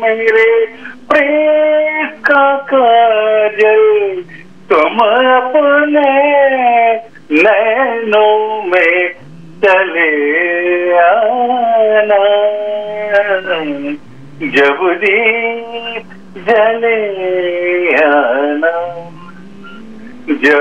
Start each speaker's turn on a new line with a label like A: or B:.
A: मेरे प्रेम का काजल, तुम अपने नैनों में चले आना, जब दीप जले आना, जब